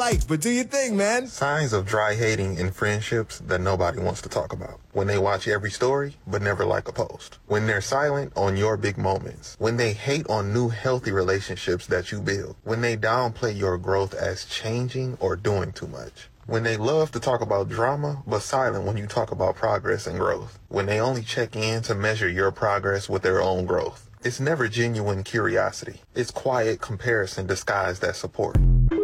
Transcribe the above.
mic, but do your thing, man. Signs of dry hating in friendships that nobody wants to talk about. When they watch every story, but never like a post. When they're silent on your big moments. When they hate on new healthy relationships that you build. When they downplay your growth as changing or doing too much. When they love to talk about drama, but silent when you talk about progress and growth. When they only check in to measure your progress with their own growth. It's never genuine curiosity. It's quiet comparison disguised as support.